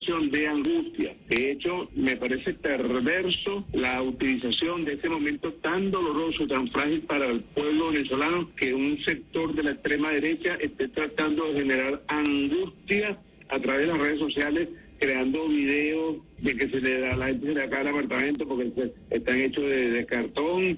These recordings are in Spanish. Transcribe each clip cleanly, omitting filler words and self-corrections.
situación de angustia. De hecho, me parece perverso la utilización de este momento tan doloroso, tan frágil para el pueblo venezolano, que un sector de la extrema derecha esté tratando de generar angustia a través de las redes sociales, creando videos de que a la gente se le acaba el apartamento porque están hechos de cartón,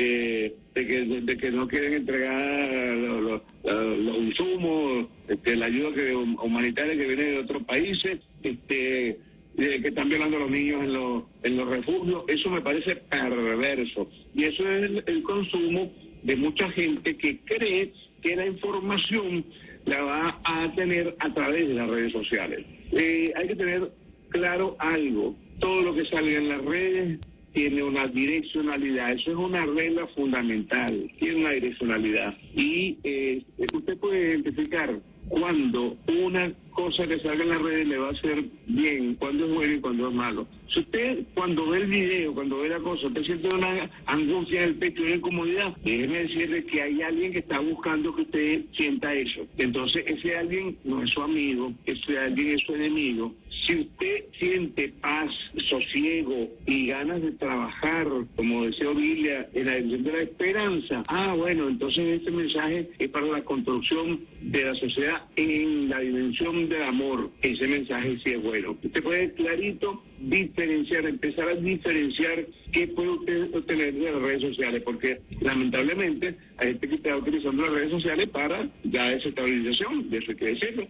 de que no quieren entregar los insumos, la ayuda humanitaria que viene de otros países, de que están violando a los niños en los refugios. Eso me parece perverso. Y eso es el consumo de mucha gente que cree que la información la va a tener a través de las redes sociales. Hay que tener claro algo: todo lo que salga en las redes tiene una direccionalidad. Eso es una regla fundamental, tiene una direccionalidad. Y usted puede identificar cuando una cosa que salga en las redes le va a hacer bien, cuando es bueno y cuando es malo. Si usted, cuando ve el video, cuando ve la cosa, usted siente una angustia en el pecho, una incomodidad, déjeme decirle que hay alguien que está buscando que usted sienta eso. Entonces, ese alguien no es su amigo, ese alguien es su enemigo. Si usted siente paz, sosiego y ganas de trabajar, como decía Ovilia, en la dirección de la esperanza, bueno, entonces este mensaje es para la construcción de la sociedad en la dimensión del amor. Ese mensaje sí es bueno. Usted puede clarito empezar a diferenciar qué puede usted obtener de las redes sociales, porque lamentablemente hay gente que está utilizando las redes sociales para la desestabilización, de eso hay que decirlo.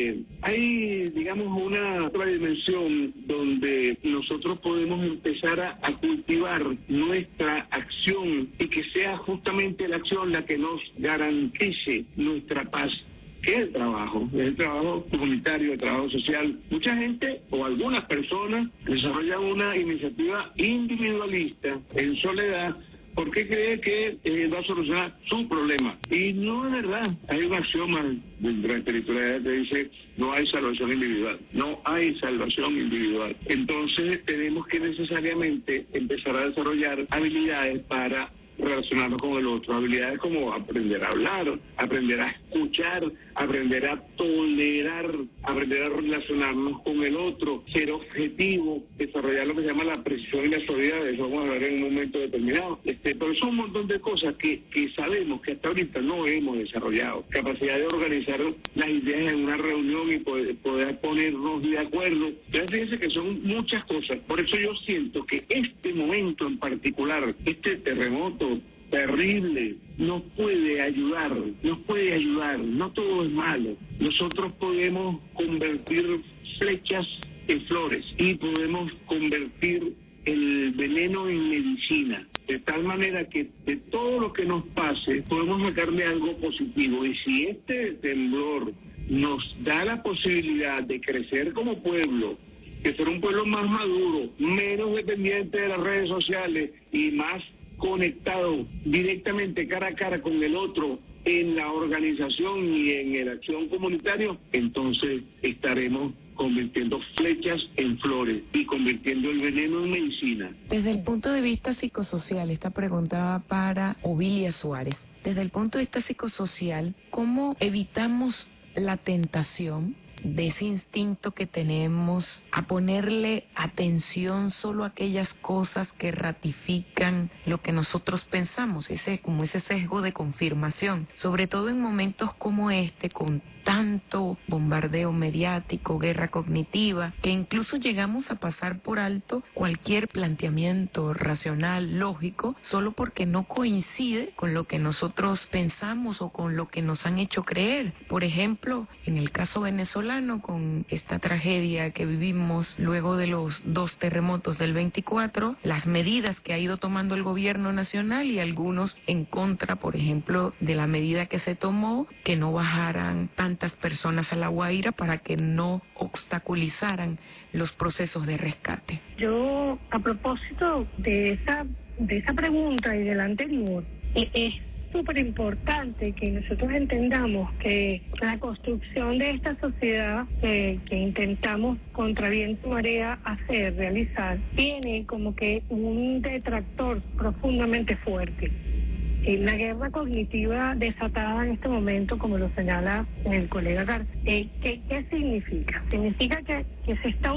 Hay, digamos, una otra dimensión donde nosotros podemos empezar a cultivar nuestra acción y que sea justamente la acción la que nos garantice nuestra paz, que es el trabajo comunitario, el trabajo social. Mucha gente o algunas personas desarrollan una iniciativa individualista, en soledad, porque cree que va a solucionar su problema. Y no es verdad. Hay un axioma de la espiritualidad que dice: no hay salvación individual. No hay salvación individual. Entonces tenemos que necesariamente empezar a desarrollar habilidades para relacionarnos con el otro, habilidades como aprender a hablar, aprender a escuchar, aprender a tolerar, aprender a relacionarnos con el otro, ser objetivo, desarrollar lo que se llama la precisión y la suavidad. De eso vamos a hablar en un momento determinado. Pero son un montón de cosas que sabemos que hasta ahorita no hemos desarrollado. Capacidad de organizar las ideas en una reunión y poder ponernos de acuerdo. Entonces, fíjense que son muchas cosas. Por eso yo siento que este momento en particular, este terremoto terrible, nos puede ayudar, no todo es malo. Nosotros podemos convertir flechas en flores y podemos convertir el veneno en medicina, de tal manera que de todo lo que nos pase podemos sacarle algo positivo. Y si este temblor nos da la posibilidad de crecer como pueblo, de ser un pueblo más maduro, menos dependiente de las redes sociales y más conectado directamente cara a cara con el otro en la organización y en la acción comunitaria, entonces estaremos convirtiendo flechas en flores y convirtiendo el veneno en medicina. Desde el punto de vista psicosocial, esta pregunta va para Ovilia Suárez. Desde el punto de vista psicosocial, ¿cómo evitamos la tentación de ese instinto que tenemos a ponerle atención solo a aquellas cosas que ratifican lo que nosotros pensamos, ese sesgo de confirmación, sobre todo en momentos como este, con tanto bombardeo mediático, guerra cognitiva, que incluso llegamos a pasar por alto cualquier planteamiento racional, lógico, solo porque no coincide con lo que nosotros pensamos o con lo que nos han hecho creer? Por ejemplo, en el caso venezolano, con esta tragedia que vivimos luego de los 2 terremotos del 24, las medidas que ha ido tomando el gobierno nacional y algunos en contra, por ejemplo, de la medida que se tomó, que no bajaran tantas personas a La Guaira para que no obstaculizaran los procesos de rescate. Yo, a propósito de esa pregunta y de la anterior, es súper importante que nosotros entendamos que la construcción de esta sociedad que intentamos contra viento y marea realizar, tiene como que un detractor profundamente fuerte. La guerra cognitiva desatada en este momento, como lo señala el colega García, ¿qué significa? Significa que se está